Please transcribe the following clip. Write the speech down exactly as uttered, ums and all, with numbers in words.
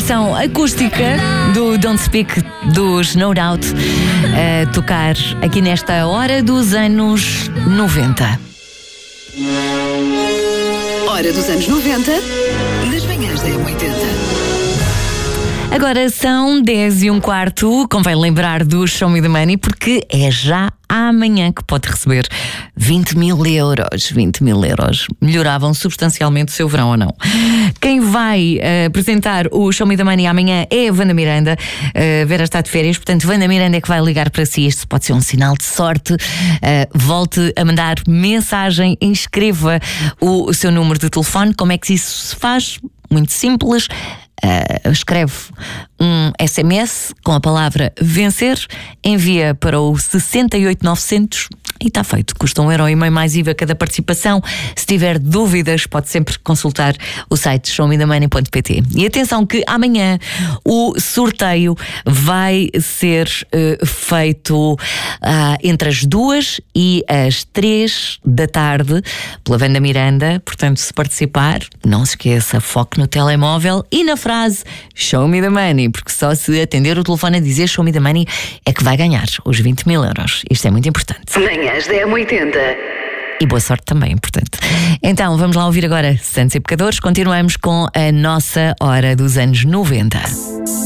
versão acústica do Don't Speak dos No Doubt a tocar aqui nesta hora dos anos noventa. Hora dos anos noventa, nas manhãs da M oitenta. Agora são dez e um quarto, convém lembrar do Show Me the Money, porque é já amanhã que pode receber vinte mil euros. vinte mil euros. Melhoravam substancialmente o seu verão ou não? Quem vai uh, apresentar o Show Me the Money amanhã é a Wanda Miranda. Uh, Vera está de férias, portanto, Wanda Miranda é que vai ligar para si. Isto pode ser um sinal de sorte. Uh, volte a mandar mensagem, inscreva o, o seu número de telefone. Como é que isso se faz? Muito simples. Uh, escreve um S M S com a palavra vencer, envia para o sessenta e oito novecentos e está feito. Custa um euro e meio mais I V A cada participação. Se tiver dúvidas, pode sempre consultar o site show me the money ponto p t. E atenção que amanhã o sorteio vai ser uh, feito uh, entre as duas e as três da tarde pela Wanda Miranda. Portanto, se participar, não se esqueça, foque no telemóvel e na frase Show Me the Money, porque só se atender o telefone a dizer Show Me the Money é que vai ganhar os vinte mil euros. Isto é muito importante. Manhãs da M oitenta. E boa sorte também, importante. Então, vamos lá ouvir agora Santos e Pecadores. Continuamos com a nossa hora dos anos noventa.